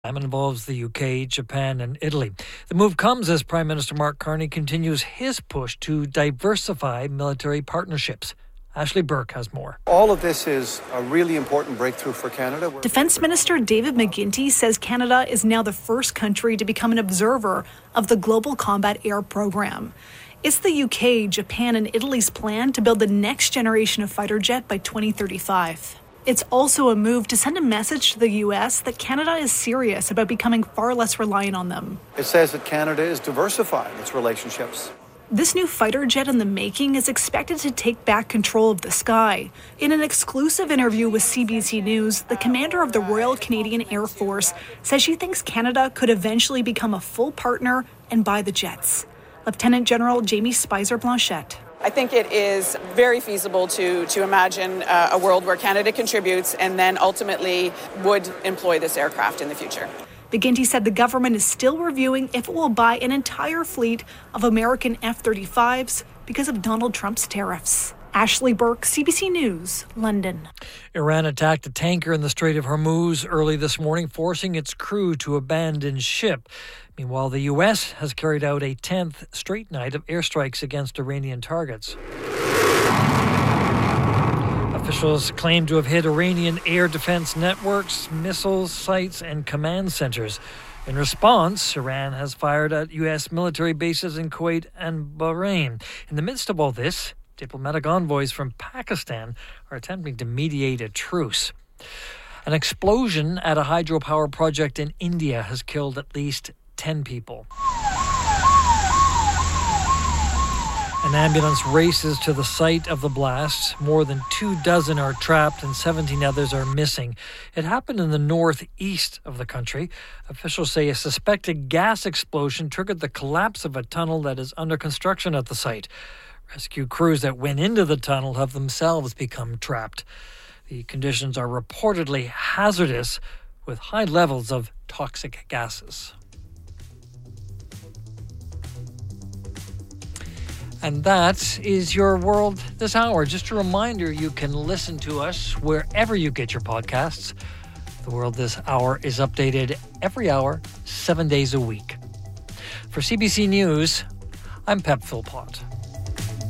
Involves the UK, Japan and Italy. The move comes as Prime Minister Mark Carney continues his push to diversify military partnerships. Ashley Burke has more. All of this is a really important breakthrough for Canada. Defence Minister David McGuinty says Canada is now the first country to become an observer of the Global Combat Air Programme. It's the UK, Japan and Italy's plan to build the next generation of fighter jet by 2035. It's also a move to send a message to the US that Canada is serious about becoming far less reliant on them. It says that Canada is diversifying its relationships. This new fighter jet in the making is expected to take back control of the sky. In an exclusive interview with CBC News, the commander of the Royal Canadian Air Force says she thinks Canada could eventually become a full partner and buy the jets. Lieutenant General Jamie Spicer-Blanchette. I think it is very feasible to imagine a world where Canada contributes and then ultimately would employ this aircraft in the future. McGuinty said the government is still reviewing if it will buy an entire fleet of American F-35s because of Donald Trump's tariffs. Ashley Burke, CBC News, London. Iran attacked a tanker in the Strait of Hormuz early this morning, forcing its crew to abandon ship. Meanwhile, the U.S. has carried out a 10th straight night of airstrikes against Iranian targets. Officials claim to have hit Iranian air defense networks, missile sites, and command centers. In response, Iran has fired at U.S. military bases in Kuwait and Bahrain. In the midst of all this, diplomatic envoys from Pakistan are attempting to mediate a truce. An explosion at a hydropower project in India has killed at least 10 people. An ambulance races to the site of the blast. More than 24 are trapped and 17 others are missing. It happened in the northeast of the country. Officials say a suspected gas explosion triggered the collapse of a tunnel that is under construction at the site. Rescue crews that went into the tunnel have themselves become trapped. The conditions are reportedly hazardous with high levels of toxic gases. And that is your world this hour. Just a reminder, you can listen to us wherever you get your podcasts. The World This Hour is updated every hour, 7 days a week. For CBC News, I'm Pep Philpott.